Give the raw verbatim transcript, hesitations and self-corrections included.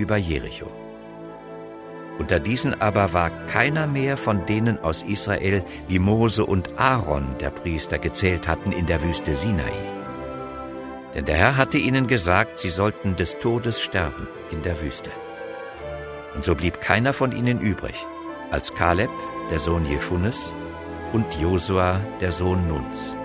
über Jericho. Unter diesen aber war keiner mehr von denen aus Israel, die Mose und Aaron, der Priester, gezählt hatten in der Wüste Sinai. Denn der Herr hatte ihnen gesagt, sie sollten des Todes sterben in der Wüste. Und so blieb keiner von ihnen übrig, als Kaleb, der Sohn Jefunnes, und Josua, der Sohn Nuns.